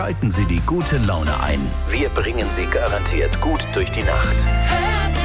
Schalten Sie die gute Laune ein. Wir bringen Sie garantiert gut durch die Nacht.